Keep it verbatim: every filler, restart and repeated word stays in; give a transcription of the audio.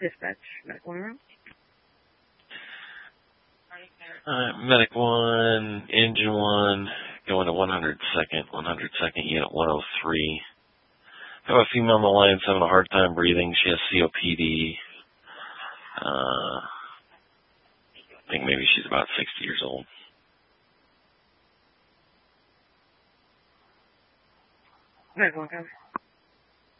Dispatch, Medic one around. Alright, Medic one, Engine one, going to one hundred second, one hundred second, Unit one oh three. I have a female on the line who's having a hard time breathing. She has C O P D. Uh, I think maybe she's about sixty years old. Medic one, copy.